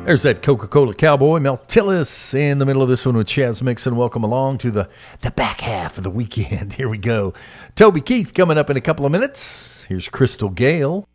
There's that Coca-Cola cowboy, Mel Tillis, in the middle of this one with Chaz Mixon. Welcome along to the back half of the weekend. Here we go. Toby Keith coming up in a couple of minutes. Here's Crystal Gale.